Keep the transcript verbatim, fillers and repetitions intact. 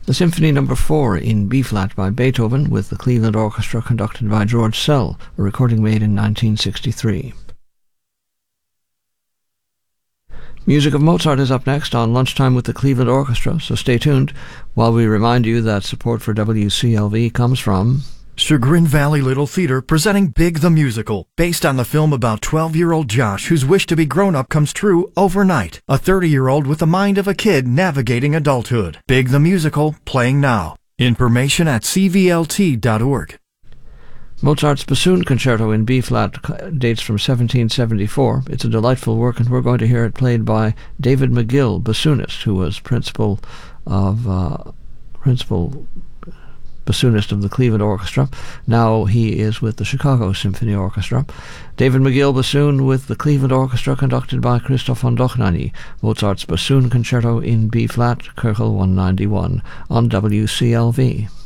The Symphony Number four in B-flat by Beethoven with the Cleveland Orchestra conducted by George Szell, a recording made in nineteen sixty-three. Music of Mozart is up next on Lunchtime with the Cleveland Orchestra, so stay tuned while we remind you that support for W C L V comes from Chagrin Valley Little Theater presenting Big the Musical, based on the film about twelve-year-old Josh whose wish to be grown-up comes true overnight. A thirty-year-old with the mind of a kid navigating adulthood. Big the Musical, playing now. Information at c v l t dot org. Mozart's Bassoon Concerto in B-flat dates from seventeen seventy-four. It's a delightful work, and we're going to hear it played by David McGill, bassoonist, who was principal of uh, principal bassoonist of the Cleveland Orchestra. Now he is with the Chicago Symphony Orchestra. David McGill bassoon with the Cleveland Orchestra conducted by Christoph von Dohnanyi. Mozart's Bassoon Concerto in B-flat, Köchel one ninety-one on W C L V.